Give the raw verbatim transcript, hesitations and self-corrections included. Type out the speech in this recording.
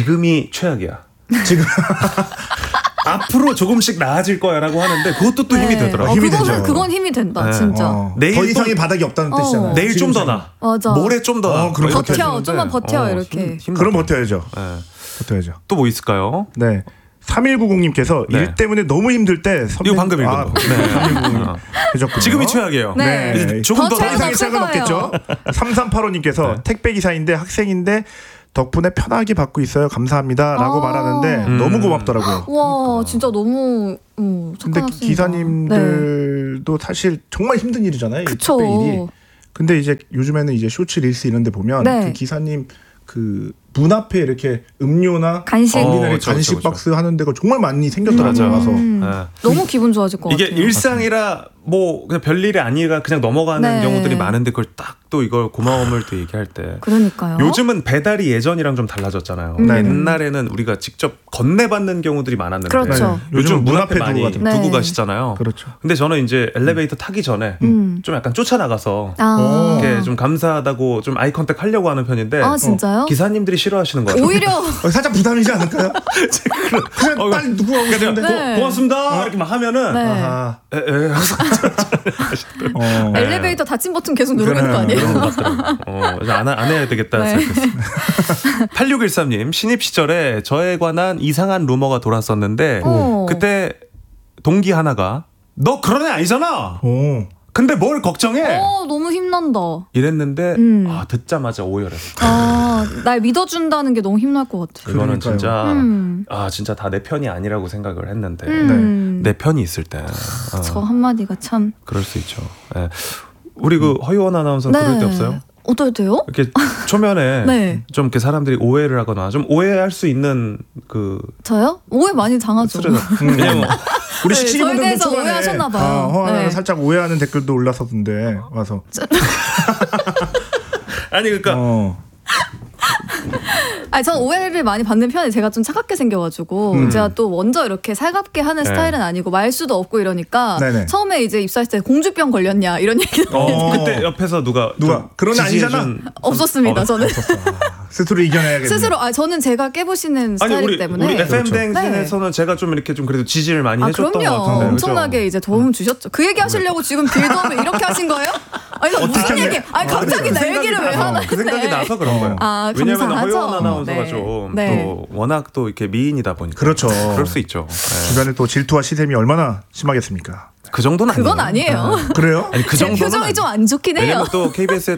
지금이 최악이야. 지금 앞으로 조금씩 나아질 거야라고 하는데 그것도 또 네. 힘이 되더라고요. 어, 힘이 그거는, 되죠. 그건 힘이 된다. 네. 진짜. 어. 내일 더 이상의 또, 바닥이 없다는 어. 뜻이잖아요. 내일 좀 더 나. 맞아. 모레 좀 더 나. 어, 버텨. 좀만 버텨. 어, 이렇게. 힘, 그럼 버텨야죠. 네. 버텨야죠. 또 뭐 있을까요? 네. 삼일구공님께서 네. 일 때문에 너무 힘들 때 선배... 이거 방금 읽은 거. 아, 네. 삼일구공님 해줬군요. 지금이 최악이에요. 네. 네. 조금 더, 더 이상의 최악은 없겠죠. 삼삼팔오님께서 네. 택배기사인데 학생인데 덕분에 편하게 받고 있어요. 감사합니다. 라고 아~ 말하는데 음. 너무 고맙더라고요. 와 진짜 너무 음, 근데 기사님들도 네. 사실 정말 힘든 일이잖아요. 그쵸. 택배 일이. 근데 이제 요즘에는 이제 쇼츠 릴스 이런 데 보면 네. 그 기사님 그 문 앞에 이렇게 음료나 간식, 어, 그렇죠, 간식 그렇죠. 박스 하는 데가 정말 많이 생겼더라고요. 와서 음. 네. 너무 기분 좋아질 것 이게 같아요. 이게 일상이라 뭐 그냥 별일이 아니라 그냥 넘어가는 네. 경우들이 많은데 그걸 딱 또 이걸 고마움을 또 얘기할 때 그러니까요. 요즘은 배달이 예전이랑 좀 달라졌잖아요. 음. 옛날에는 우리가 직접 건네받는 경우들이 많았는데 그렇죠. 요즘 문 앞에 많이 두고 네. 가시잖아요. 그렇죠. 근데 저는 이제 엘리베이터 타기 전에 음. 좀 약간 쫓아나가서 아. 이렇게 좀 감사하다고 좀 아이 컨택 하려고 하는 편인데 아 진짜요? 어, 기사님들이 싫어하시는 거예요. 오히려 살짝 부담이지 않을까요? 그냥 어, 빨리 누구 하고 싶은데 네. 고맙습니다. 어? 이렇게 막 하면은 네. 아하. 에, 에, 어. 엘리베이터 닫힌 버튼 계속 누르고 있는 거 아니에요? 어, 안, 안 해야 되겠다 네. 생각했습니다. 팔육일삼님 신입 시절에 저에 관한 이상한 루머가 돌았었는데 오. 그때 동기 하나가 너 그런 애 아니잖아. 오. 근데 뭘 걱정해? 어, 너무 힘난다. 이랬는데 음. 아, 듣자마자 오열했어. 아, 날 믿어준다는 게 너무 힘날 것 같아. 이거는 그러니까요. 진짜 음. 아 진짜 다 내 편이 아니라고 생각을 했는데 음. 내 편이 있을 때 어, 저 한마디가 참. 그럴 수 있죠. 네. 우리 그 허유원 아나운서 네. 그럴 때 없어요? 어떨 때요? 이렇게 초면에 네. 좀 이렇게 사람들이 오해를 하거나 좀 오해할 수 있는 그 저요? 오해 많이 당하죠. 음. 왜냐면 우리 네, 시청자분들 저에 대해서 초반에 오해하셨나봐요. 아, 허하나를 네. 살짝 오해하는 댓글도 올랐었는데 와서 아니 그러니까 어. 아니, 전 오해를 많이 받는 편이 제가 좀 차갑게 생겨가지고 음. 제가 또 먼저 이렇게 살갑게 하는 네. 스타일은 아니고 말수도 없고 이러니까 네네. 처음에 이제 입사했을 때 공주병 걸렸냐 이런 얘기도 어. 그때 옆에서 누가 누가 그런 애 아니잖아. 없었습니다. 어, 저는 아, 스스로 이겨내야겠네. 스스로 아 저는 제가 깨부시는 아니 스타일이기 우리 때문에 우리 에프엠 그렇죠. 댕진에서는 네. 제가 좀 이렇게 좀 그래도 지지를 많이 아 해줬던 것 그럼요. 같은데 엄청나게 그렇죠? 이제 도움 주셨죠. 그 얘기 하시려고 지금 빌드업을 이렇게 하신 거예요? 아니 나 무슨 하네? 얘기? 아니 갑자기 내 얘기를 왜 하나? 그 생각이 나서 그런 거예요. 아, 왜냐하면 감사하죠. 허유원 아나운서가 네. 좀 네. 또 워낙 또 이렇게 미인이다 보니까 그렇죠. 그럴 수 있죠. 네. 주변에 또 질투와 시샘이 얼마나 심하겠습니까? 그 정도는 그건 아니에요. 아니에요. 그래요? 아니 그 제 정도는 표정이 좀 안 좋긴 해요. 왜냐면 또 케이비에스에